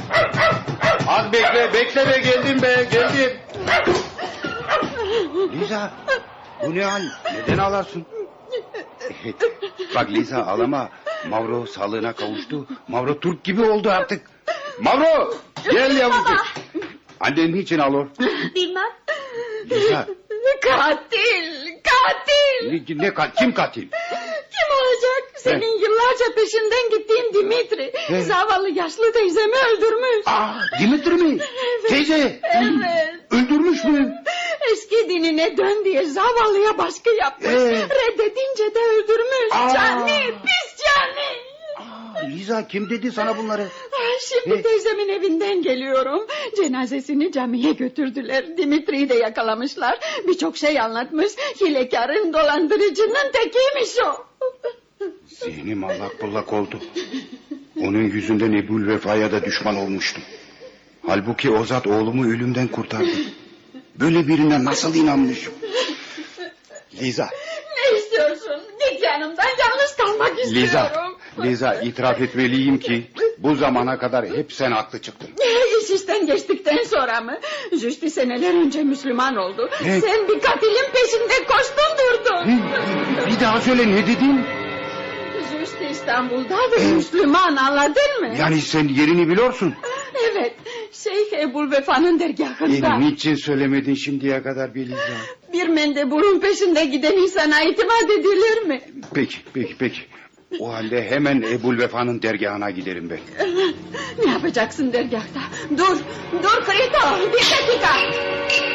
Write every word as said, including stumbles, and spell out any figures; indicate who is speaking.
Speaker 1: Az bekle, bekle be, geldim be, geldim. Liza, bu ne hal? Neden ağlarsın? Bak Liza, ağlama. Mavro sağlığına kavuştu. Mavro Türk gibi oldu artık. Mavro, gel yavrucuk. Annen niçin ağlıyor?
Speaker 2: Bilmem.
Speaker 1: Liza.
Speaker 2: Katil, katil.
Speaker 1: Ne, ne kat, kim katil?
Speaker 2: Kim olacak? Senin yıllarca peşinden gittiğin Dimitri.
Speaker 1: Evet.
Speaker 2: Zavallı yaşlı teyzemi öldürmüş.
Speaker 1: Aa, Dimitri mi?
Speaker 2: Evet.
Speaker 1: Teyze.
Speaker 2: Evet.
Speaker 1: Öldürmüş mü?
Speaker 2: Eski dinine dön diye zavallıya baskı yapmış.
Speaker 1: Ee?
Speaker 2: Reddedince de öldürmüş.
Speaker 1: Aa.
Speaker 2: Cani, pis cani.
Speaker 1: Aa, Liza, kim dedi sana bunları?
Speaker 2: Ay, Şimdi
Speaker 1: Ee?
Speaker 2: teyzemin evinden geliyorum. Cenazesini camiye götürdüler. Dimitri'yi de yakalamışlar. Birçok şey anlatmış. Hilekarın, dolandırıcının tekiymiş o.
Speaker 1: Zihnim allak bullak oldu. Onun yüzünden Ebul Vefa'ya da düşman olmuştum. Halbuki o zat oğlumu ölümden kurtardı. Böyle birine nasıl inanmışım? Liza.
Speaker 2: Ne istiyorsun? Git yanımdan, yalnız kalmak istiyorum.
Speaker 1: Liza. Liza, itiraf etmeliyim ki bu zamana kadar hep sen haklı çıktın.
Speaker 2: İş işten geçtikten sonra mı? Justi seneler önce Müslüman oldu.
Speaker 1: Ne?
Speaker 2: Sen bir katilin peşinde koştun durdun.
Speaker 1: Ne? Bir daha söyle, ne dedin?
Speaker 2: Justi İstanbul'da ve Müslüman, anladın mı?
Speaker 1: Yani sen yerini biliyorsun.
Speaker 2: Evet, Şeyh Ebul Vefa'nın dergahında.
Speaker 1: E, niçin söylemedin şimdiye kadar bir Liza?
Speaker 2: Bir mendeburun peşinde giden insana itimat edilir mi?
Speaker 1: Peki, peki, peki. O halde hemen Ebul Vefa'nın dergahına giderim ben.
Speaker 2: Ne yapacaksın dergahta? Dur, dur Krito, bir dakika.